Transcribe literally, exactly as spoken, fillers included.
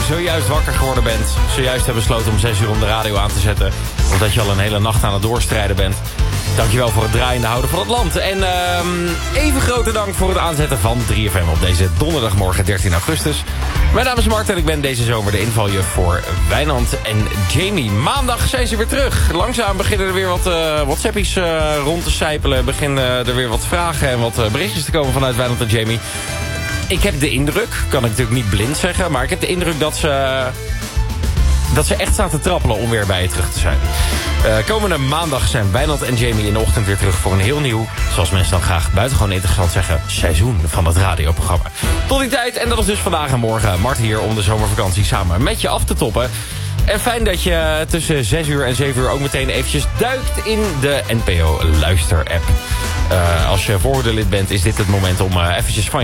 zojuist wakker geworden bent, zojuist hebben besloten om zes uur om de radio aan te zetten, of dat je al een hele nacht aan het doorstrijden bent, dankjewel voor het draaiende houden van het land. En uh, even grote dank voor het aanzetten van drie F M op deze donderdagmorgen dertien augustus. Mijn naam is Mart en ik ben deze zomer de invaljuf voor Wijnand en Jamie. Maandag zijn ze weer terug. Langzaam beginnen er weer wat uh, WhatsAppies uh, rond te sijpelen. Beginnen uh, er weer wat vragen en wat uh, berichtjes te komen vanuit Wijnand en Jamie. Ik heb de indruk, kan ik natuurlijk niet blind zeggen, maar ik heb de indruk dat ze, dat ze echt staan te trappelen om weer bij je terug te zijn. Uh, komende maandag zijn Wijnand en Jamie in de ochtend weer terug voor een heel nieuw, zoals mensen dan graag buitengewoon interessant zeggen, seizoen van het radioprogramma. Tot die tijd, en dat is dus vandaag en morgen, Mart hier om de zomervakantie samen met je af te toppen. En fijn dat je tussen zes uur en zeven uur ook meteen eventjes duikt in de N P O Luister-app. Uh, als je vooroordeellid bent, is dit het moment om uh, eventjes van je